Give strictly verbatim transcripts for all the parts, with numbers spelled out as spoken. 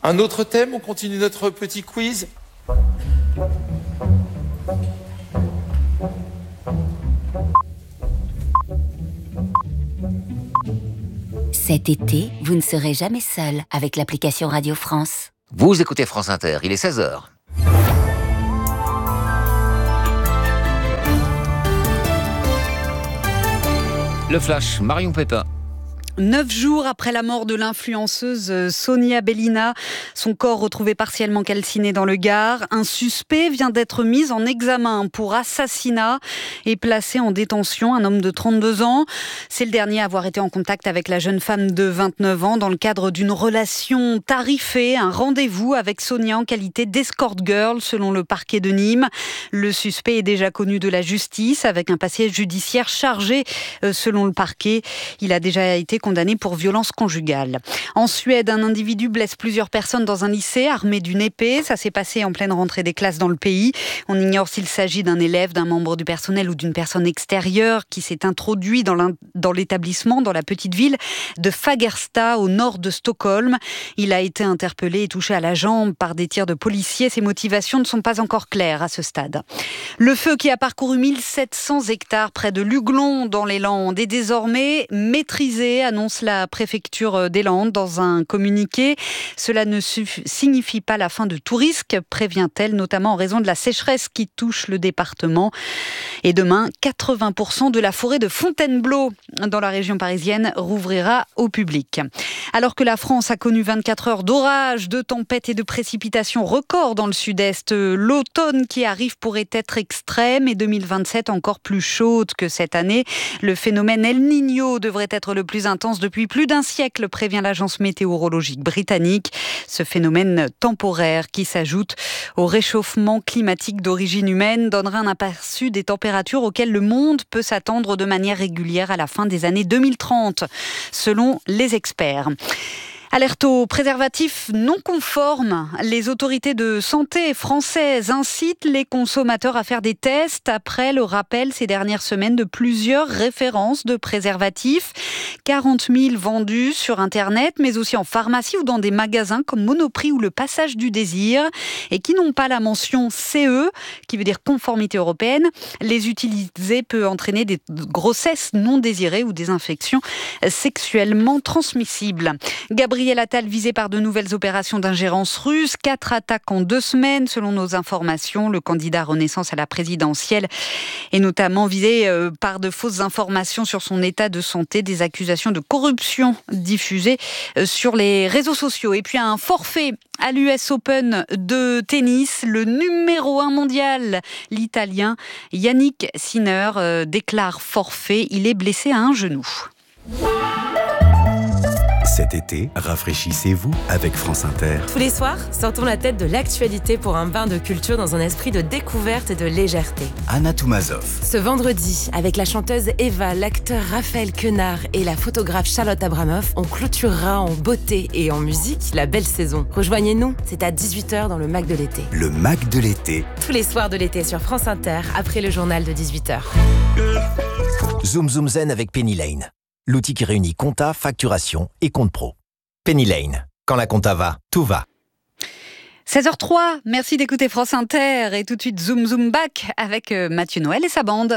Un autre thème, on continue notre petit quiz. Cet été, vous ne serez jamais seul avec l'application Radio France. Vous écoutez France Inter, il est seize heures. Le Flash, Marion Pépin. Neuf jours après la mort de l'influenceuse Sonia Bellina, son corps retrouvé partiellement calciné dans le Gard, un suspect vient d'être mis en examen pour assassinat et placé en détention, un homme de trente-deux ans. C'est le dernier à avoir été en contact avec la jeune femme de vingt-neuf ans dans le cadre d'une relation tarifée, un rendez-vous avec Sonia en qualité d'escort girl selon le parquet de Nîmes. Le suspect est déjà connu de la justice avec un passé judiciaire chargé selon le parquet. Il a déjà été condamné pour violence conjugale. En Suède, un individu blesse plusieurs personnes dans un lycée armé d'une épée. Ça s'est passé en pleine rentrée des classes dans le pays. On ignore s'il s'agit d'un élève, d'un membre du personnel ou d'une personne extérieure qui s'est introduit dans, dans l'établissement, dans la petite ville de Fagersta, au nord de Stockholm. Il a été interpellé et touché à la jambe par des tirs de policiers. Ses motivations ne sont pas encore claires à ce stade. Le feu qui a parcouru mille sept cents hectares près de Luglon dans les Landes est désormais maîtrisé, annonce la préfecture des Landes dans un communiqué. Cela ne signifie pas la fin de tout risque, prévient-elle, notamment en raison de la sécheresse qui touche le département. Et demain, quatre-vingts pour cent de la forêt de Fontainebleau dans la région parisienne rouvrira au public. Alors que la France a connu vingt-quatre heures d'orage, de tempêtes et de précipitations records dans le sud-est, l'automne qui arrive pourrait être extrême et deux mille vingt-sept encore plus chaude que cette année. Le phénomène El Niño devrait être le plus intense depuis plus d'un siècle, prévient l'agence météorologique britannique. Ce phénomène temporaire qui s'ajoute au réchauffement climatique d'origine humaine donnera un aperçu des températures auxquelles le monde peut s'attendre de manière régulière à la fin des années deux mille trente, selon les experts. Alerte aux préservatifs non conformes. Les autorités de santé françaises incitent les consommateurs à faire des tests après le rappel ces dernières semaines de plusieurs références de préservatifs. quarante mille vendus sur Internet, mais aussi en pharmacie ou dans des magasins comme Monoprix ou le Passage du Désir, et qui n'ont pas la mention C E, qui veut dire conformité européenne. Les utiliser peut entraîner des grossesses non désirées ou des infections sexuellement transmissibles. Gabriel Attal visé par de nouvelles opérations d'ingérence russe. Quatre attaques en deux semaines, selon nos informations. Le candidat Renaissance à la présidentielle est notamment visé par de fausses informations sur son état de santé, des accusations de corruption diffusées sur les réseaux sociaux. Et puis un forfait à l'U S Open de tennis. Le numéro un mondial, l'Italien Yannick Sinner, euh, déclare forfait. Il est blessé à un genou. Cet été, rafraîchissez-vous avec France Inter. Tous les soirs, sortons la tête de l'actualité pour un bain de culture dans un esprit de découverte et de légèreté. Anna Toumazov. Ce vendredi, avec la chanteuse Eva, l'acteur Raphaël Quenard et la photographe Charlotte Abramoff, on clôturera en beauté et en musique la belle saison. Rejoignez-nous, c'est à dix-huit heures dans le Mac de l'été. Le Mac de l'été. Tous les soirs de l'été sur France Inter, après le journal de dix-huit heures. Zoom Zoom Zen avec Penny Lane. L'outil qui réunit compta, facturation et compte pro. Penny Lane. Quand la compta va, tout va. seize heures trois, merci d'écouter France Inter. Et tout de suite, Zoom Zoom Back avec Mathieu Noël et sa bande.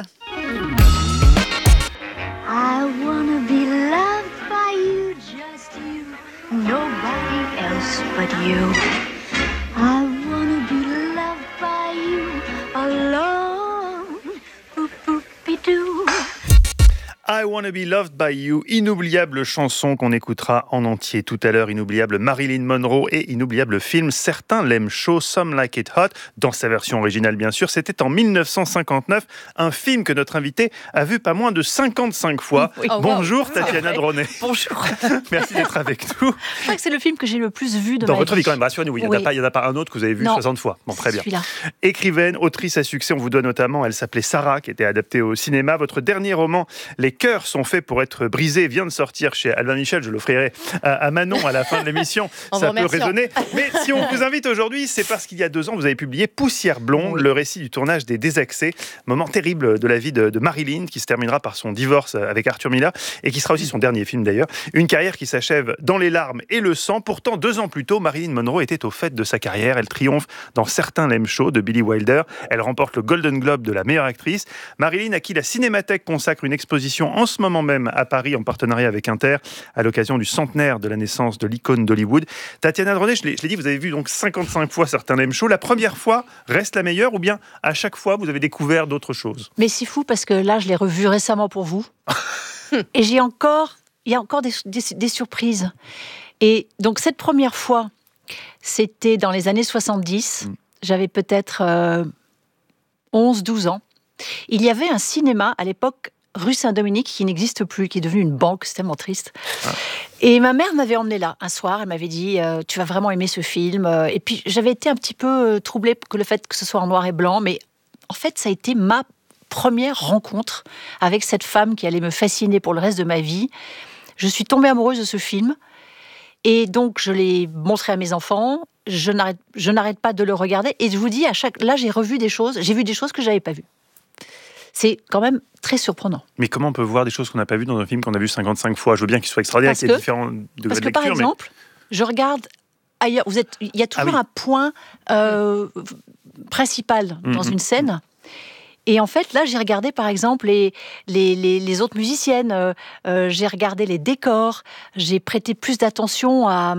I wanna be loved by you, just you, nobody else but you. I wanna be loved by you, alone, boop-boop-be-doo. I Wanna Be Loved by You, inoubliable chanson qu'on écoutera en entier tout à l'heure, inoubliable Marilyn Monroe et inoubliable film. Certains l'aiment chaud, Some Like It Hot, dans sa version originale bien sûr. C'était en dix-neuf cent cinquante-neuf, un film que notre invité a vu pas moins de cinquante-cinq fois. Oui. Oh, Bonjour wow. Tatiana Dronet. Bonjour. Merci d'être avec nous. Je crois que c'est le film que j'ai le plus vu de dans ma votre vie. vie quand même, rassurez-nous, il n'y en, oui. en a pas un autre que vous avez vu non. soixante fois. Bon, très bien. Celui-là. Écrivaine, autrice à succès, on vous doit notamment, elle s'appelait Sarah, qui était adaptée au cinéma. Votre dernier roman, Les Cœurs cœurs sont faits pour être brisés vient de sortir chez Albin Michel. Je l'offrirai à, à Manon à la fin de l'émission. Ça peut résonner. Mais si on vous invite aujourd'hui, c'est parce qu'il y a deux ans, vous avez publié Poussière blonde, oui. le récit du tournage des Désaxés. Moment terrible de la vie de, de Marilyn, qui se terminera par son divorce avec Arthur Mila et qui sera aussi son dernier film d'ailleurs. Une carrière qui s'achève dans les larmes et le sang. Pourtant, deux ans plus tôt, Marilyn Monroe était au fait de sa carrière. Elle triomphe dans Certains l'aiment chaud de Billy Wilder. Elle remporte le Golden Globe de la meilleure actrice. Marilyn, à qui la Cinémathèque consacre une exposition en ce moment même à Paris en partenariat avec Inter à l'occasion du centenaire de la naissance de l'icône d'Hollywood. Tatiana Dronnet, je l'ai, je l'ai dit, vous avez vu donc cinquante-cinq fois Certains l'aiment chaud. La première fois reste la meilleure ou bien à chaque fois vous avez découvert d'autres choses? Mais c'est fou parce que là, je l'ai revu récemment pour vous. Et j'ai encore, il y a encore des, des, des surprises. Et donc cette première fois, c'était dans les années soixante-dix. Mm. J'avais peut-être euh, onze douze ans. Il y avait un cinéma à l'époque rue Saint-Dominique qui n'existe plus, qui est devenu une banque, c'est tellement triste. Ah. Et ma mère m'avait emmenée là un soir, elle m'avait dit euh, tu vas vraiment aimer ce film. Et puis j'avais été un petit peu troublée que le fait que ce soit en noir et blanc, mais en fait ça a été ma première rencontre avec cette femme qui allait me fasciner pour le reste de ma vie. Je suis tombée amoureuse de ce film et donc je l'ai montré à mes enfants. Je n'arrête, je n'arrête pas de le regarder et je vous dis à chaque là j'ai revu des choses, j'ai vu des choses que j'avais pas vues. C'est quand même très surprenant. Mais comment on peut voir des choses qu'on n'a pas vues dans un film qu'on a vu cinquante-cinq fois? Je veux bien qu'il soit extraordinaire avec les différents degrés de lecture. Parce que par exemple, mais... je regarde ailleurs. Vous êtes, il y a toujours ah oui. un point euh, principal dans mmh, une scène. Et en fait, là, j'ai regardé, par exemple, les, les, les, les autres musiciennes, euh, euh, j'ai regardé les décors, j'ai prêté plus d'attention à,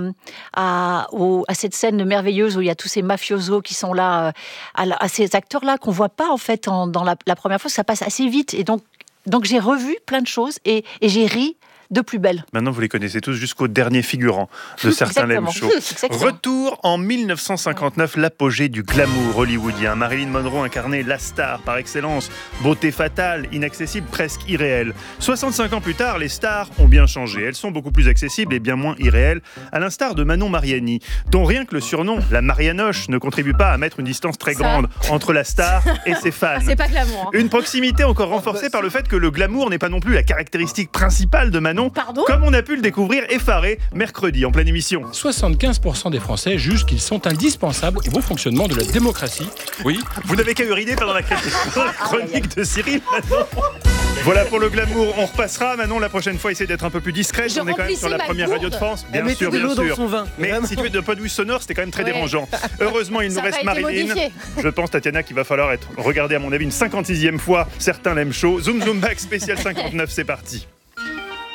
à, au, à cette scène merveilleuse où il y a tous ces mafiosos qui sont là, à, à ces acteurs-là qu'on ne voit pas, en fait, en, dans la, la première fois, ça passe assez vite. Et donc, donc j'ai revu plein de choses et, et j'ai ri de plus belle. Maintenant, vous les connaissez tous jusqu'au dernier figurant de Certains l'aiment chaud. Retour en dix-neuf cent cinquante-neuf, l'apogée du glamour hollywoodien. Marilyn Monroe incarnait la star par excellence. Beauté fatale, inaccessible, presque irréelle. soixante-cinq ans plus tard, les stars ont bien changé. Elles sont beaucoup plus accessibles et bien moins irréelles, à l'instar de Manon Mariani, dont rien que le surnom, la Marianoche, ne contribue pas à mettre une distance très grande Ça. entre la star et ses fans. C'est pas glamour. Hein. Une proximité encore renforcée par le fait que le glamour n'est pas non plus la caractéristique principale de Manon. Pardon ? Comme on a pu le découvrir effaré mercredi en pleine émission. soixante-quinze pour cent des Français jugent qu'ils sont indispensables au bon fonctionnement de la démocratie. Oui. Vous n'avez qu'à uriner pendant la chronique de Cyril Manon. Voilà pour le glamour, on repassera. Manon, la prochaine fois, essayez d'être un peu plus discrète. Je on est quand même sur la première radio de France. Bien sûr, bien sûr. Mais si tu es de pas de douce sonore, c'était quand même très ouais. dérangeant. Heureusement, il nous reste Marilyn. Je pense, Tatiana, qu'il va falloir être regardé, à mon avis, une cinquante-sixième fois. Certains l'aiment chaud. Zoom Zoom Back spécial cinquante-neuf, c'est parti.